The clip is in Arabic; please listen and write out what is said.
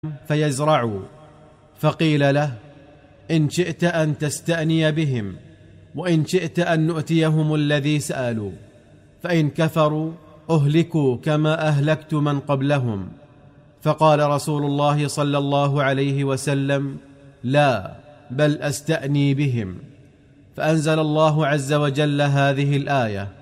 فيزرعوا، فقيل له: إن شئت أن تستأني بهم، وإن شئت أن نؤتيهم الذي سألوا، فإن كفروا أهلكوا كما أهلكت من قبلهم. فقال رسول الله صلى الله عليه وسلم: لا، بل أستأني بهم. فأنزل الله عز وجل هذه الآية: